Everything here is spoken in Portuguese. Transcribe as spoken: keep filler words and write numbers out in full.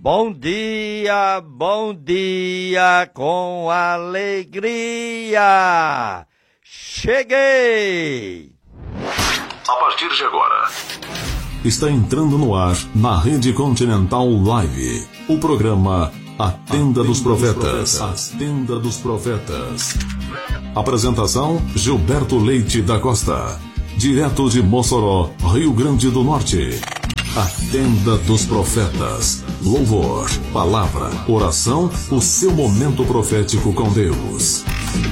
Bom dia, bom dia, com alegria. Cheguei! A partir de agora, está entrando no ar, na Rede Continental Live, o programa A Tenda dos Profetas. A Tenda dos Profetas. Apresentação: Gilberto Leite da Costa. Direto de Mossoró, Rio Grande do Norte. A Tenda dos Profetas. Louvor, palavra, oração, o seu momento profético com Deus.